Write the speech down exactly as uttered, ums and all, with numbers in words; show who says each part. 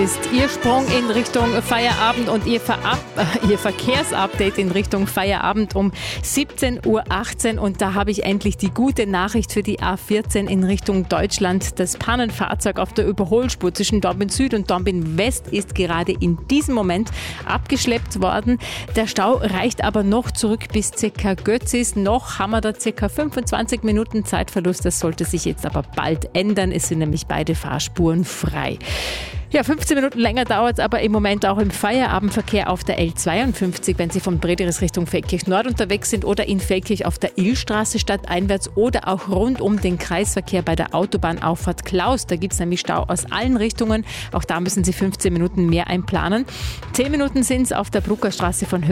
Speaker 1: Ist Ihr Sprung in Richtung Feierabend und Ihr, Verab äh, Ihr Verkehrsupdate in Richtung Feierabend um siebzehn Uhr achtzehn. Und da habe ich endlich die gute Nachricht für die A vierzehn in Richtung Deutschland. Das Pannenfahrzeug auf der Überholspur zwischen Dornbirn Süd und Dornbirn West ist gerade in diesem Moment abgeschleppt worden. Der Stau reicht aber noch zurück bis ca. Götzis. Noch haben wir da ca. fünfundzwanzig Minuten Zeitverlust. Das sollte sich jetzt aber bald ändern. Es sind nämlich beide Fahrspuren frei. Ja, fünfzehn Minuten länger dauert es aber im Moment auch im Feierabendverkehr auf der L zweiundfünfzig, wenn Sie von Brederis Richtung Feldkirch Nord unterwegs sind oder in Feldkirch auf der Illstraße stadteinwärts oder auch rund um den Kreisverkehr bei der Autobahnauffahrt Klaus. Da gibt es nämlich Stau aus allen Richtungen. Auch da müssen Sie fünfzehn Minuten mehr einplanen. zehn Minuten sind es auf der Bruckerstraße von Höhe